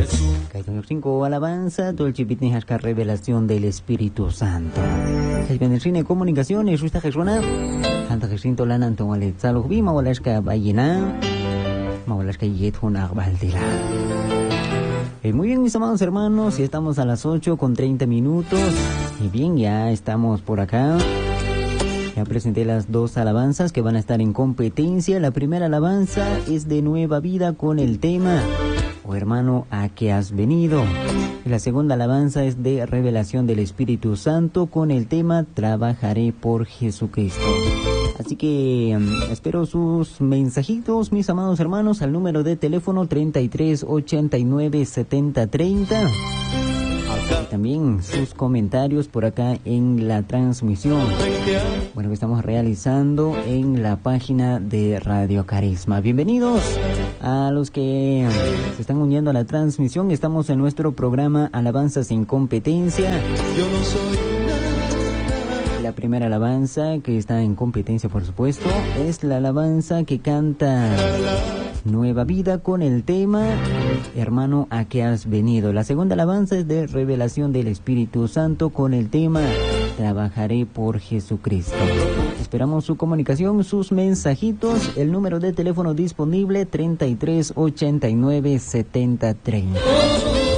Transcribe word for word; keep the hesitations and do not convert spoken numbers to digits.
cinco alabanza, Dolce Bitni Hashka revelación del Espíritu Santo. El Benedicine Comunicaciones, Rusta Jesuna, Santa Jesinto Lanan Tomalet, Salugbi, Mawalashka Bayina, Mawalashka Yethun Agbaldila. Eh, muy bien, mis amados hermanos, ya estamos a las ocho con treinta minutos. Y bien, ya estamos por acá. Ya presenté las dos alabanzas que van a estar en competencia. La primera alabanza es de Nueva Vida con el tema "Oh hermano, ¿a qué has venido?". Y la segunda alabanza es de Revelación del Espíritu Santo con el tema "Trabajaré por Jesucristo". Así que um, espero sus mensajitos, mis amados hermanos, al número de teléfono treinta y tres ochenta y nueve setenta treinta. Y también sus comentarios por acá en la transmisión, bueno, que estamos realizando en la página de Radio Carisma. Bienvenidos a los que se están uniendo a la transmisión. Estamos en nuestro programa Alabanzas en Competencia. Yo no soy la primera alabanza que está en competencia, por supuesto, es la alabanza que canta Nueva Vida con el tema "Hermano, ¿a qué has venido?". La segunda alabanza es de Revelación del Espíritu Santo con el tema "Trabajaré por Jesucristo". Esperamos su comunicación, sus mensajitos. El número de teléfono disponible treinta y tres ochenta y nueve setenta treinta.